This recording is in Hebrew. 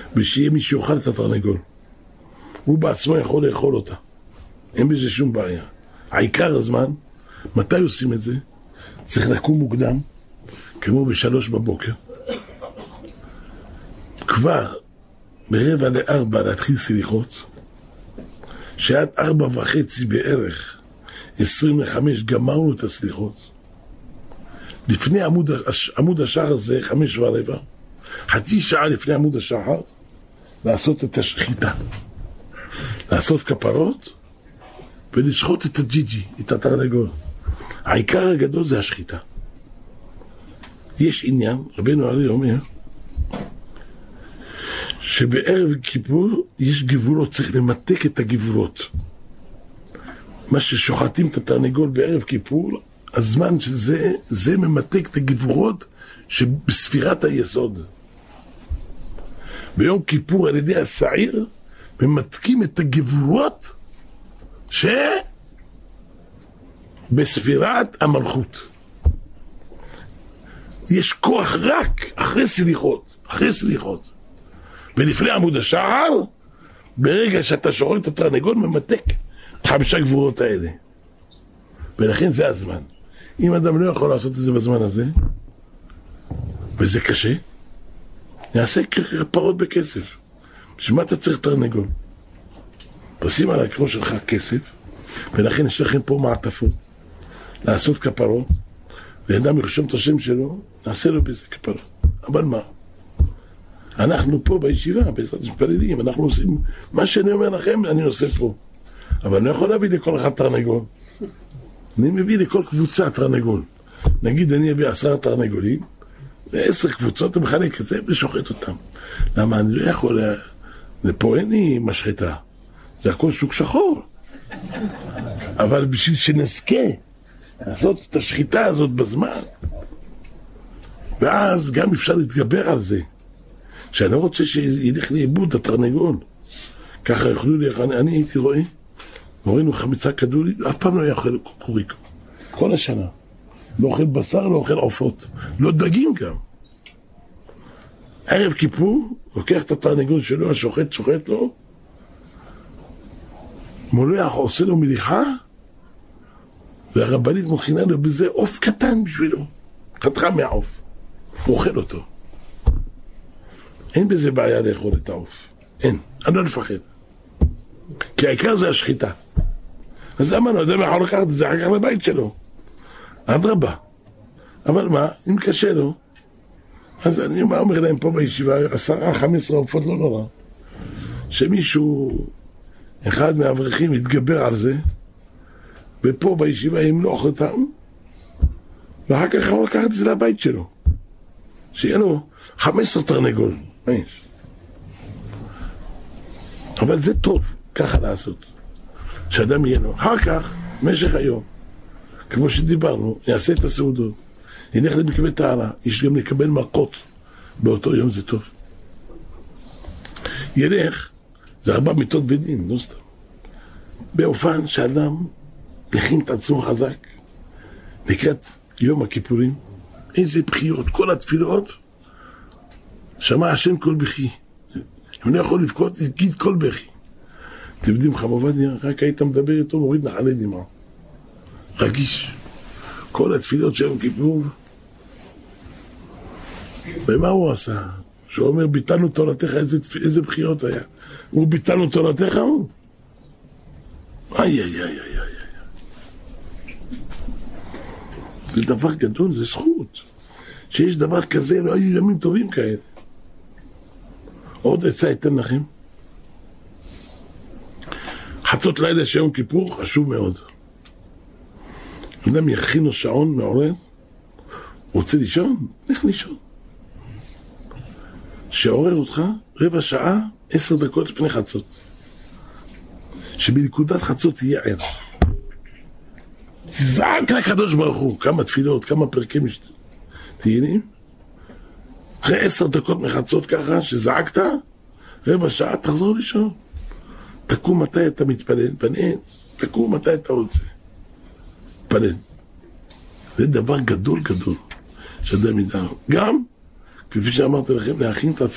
ושיהיה מי שיאכל את התרנגול. הוא בעצמו יכול לאכול אותה. אין בזה שום בעיה. העיקר הזמן, מתי עושים את זה? צריך לקום מוקדם, כמו ב3 בבוקר. כבר ב3:45 להתחיל סליחות, שעד 4:30 בערך, 25 גמרנו את הסליחות. לפני עמוד השחר הזה, 5:15, חצי שעה לפני עמוד השחר, לעשות את השחיטה. לעשות כפרות, ולשחוט את הג'יג'י, את התרנגול. העיקר הגדול זה השחיטה. יש עניין, רבנו ארי אומר, שבערב כיפור יש גבולות, צריך למתק את הגבולות. מה ששוחטים את התרנגול בערב כיפור, הזמן של זה, זה ממתק את הגבולות שבספירת היסוד. ביום כיפור על ידי השעיר, ממתקים את הגבולות שבספירת המלכות. יש כוח רק אחרי סליחות. ולפני עמוד השחר, ברגע שאתה שוחט את התרנגול, ממתק את 5 גבולות האלה. ולכן זה הזמן. אם אדם לא יכול לעשות את זה בזמן הזה, וזה קשה, יעשה כפרות בכסף. בשביל מה אתה צריך תרנגול? תשים על הקרוב שלך כסף, ולכן יש לכם פה מעטפות, לעשות כפרות, ואדם ירשום את השם שלו, נעשה לו בזה כפרות. אבל מה? אנחנו פה בישיבה, בעזרת מתפללים, אנחנו עושים, מה שאני אומר לכם, אני עושה פה. אבל אני לא יכול להביא לכל אחד תרנגול. אני מביא לכל קבוצה תרנגול. נגיד אני אביא 10 תרנגולים, ו10 קבוצות אני מחלק את זה ושוחט אותם. למה אני לא יכול, לפה אין לי משחטה. זה הכל שוק שחור. אבל בשביל שנזכה לעשות את השחיטה הזאת בזמן, ואז גם אפשר להתגבר על זה. שאני לא רוצה שילך לאיבוד התרנגול. ככה יוכלו לי, אני הייתי רואה, ראינו חמיצה כדורי, אף פעם לא היה אוכל קוריקו. כל השנה. לא אוכל בשר, לא אוכל עופות. לא דגים גם. ערב כיפור, לוקח את התרנגול שלו, השוחט, שוחט לו, מולח, עושה לו מליחה, והרבנית מוכינה לו בזה עוף קטן בשבילו. חתכה מהעוף. הוא אוכל אותו. אין בזה בעיה לאכול את העוף. אין. אני לא נפחד. כי העיקר זה השחיטה. אז למה לא יודע מה יכול לקחת את זה אחר כך לבית שלו? אדרבה. אבל מה? אם קשה לו, אז אני אומר להם פה בישיבה, 10-15 עופות לא נורא. שמישהו, אחד מהאברכים יתגבר על זה, ופה בישיבה ימלוך אותם, ואחר כך יכול לקחת את זה לבית שלו. שיהיה לו 15 תרנגול. אבל זה טוב, ככה לעשות. שאדם יהיה לו. אחר כך, במשך היום, כמו שדיברנו, יעשה את הסעודות, ילך למקווה טהרה, יש גם לקבל מלכות. באותו יום זה טוב. ילך, זה 4 מיטות בדין, לא סתם. באופן שאדם יכין את עצמו חזק, לקראת יום הכיפורים, איזה בחיות, כל התפילות, שמע השם כל בכי. אם לא יכול לבכות, יגיד כל בכי. אתם יודעים, חם עובדיה, רק היית מדבר איתו, מוריד נחלי דמעה. רגיש. כל התפילות של יום כיפור. ומה הוא עשה? שהוא אומר, ביטלנו תורתך, איזה בחיות היה. הוא ביטלנו תורתך, הוא? איי. זה דבר גדול, זה זכות. שיש דבר כזה, לא היו ימים טובים כאלה. עוד עצה אתן לכם. חצות לילה של יום כיפור חשוב מאוד. אדם יכין לו שעון מעורר, רוצה לישון? איך לישון? שעורר אותך 15 דקות, 10 דקות לפני חצות. שבנקודת חצות תהיה ער. רק לקדוש ברוך הוא, כמה תפילות, כמה פרקים תהילים. אחרי 10 דקות מחצות ככה, שזעקת, 15 דקות, תחזור לישון. תקום מתי אתה מתפלל, פנץ, תקום מתי אתה רוצה. פנן. זה דבר גדול, שאדם ידע. גם, כפי שאמרתי לכם, להכין את עצמם.